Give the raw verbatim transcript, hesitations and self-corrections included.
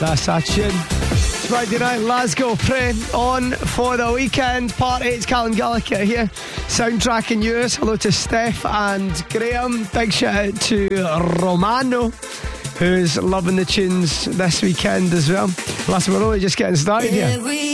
That's that tune. It's Friday night, Glasgow, pray on for the weekend. Part eight, Callum Gallagher here. Soundtracking yours. Hello to Steph and Graham. Big shout out to Romano, who's loving the tunes this weekend as well. Listen, we're only just getting started here.